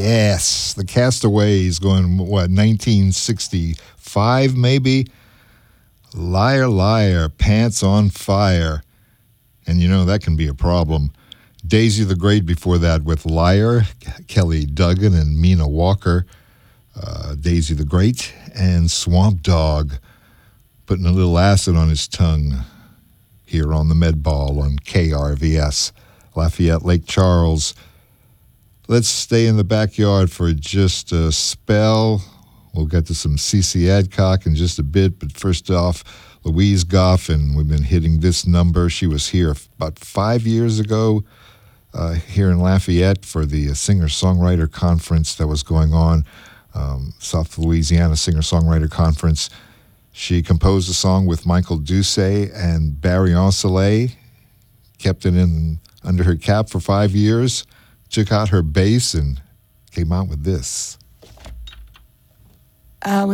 Yes, the Castaways going, 1965 maybe? Liar, liar, pants on fire. And you know, that can be a problem. Daisy the Great before that with Liar, Kelly Duggan and Mina Walker. Daisy the Great and Swamp Dogg putting a little acid on his tongue here on the Med Ball on KRVS, Lafayette, Lake Charles. Let's stay in the backyard for just a spell. We'll get to some CC Adcock in just a bit, but first off, Louise Goff, and we've been hitting this number. She was here about 5 years ago here in Lafayette for the singer-songwriter conference that was going on, South Louisiana Singer-Songwriter Conference. She composed a song with Michael Doucet and Barry Ancelet, kept it in under her cap for 5 years, took out her bass and came out with this.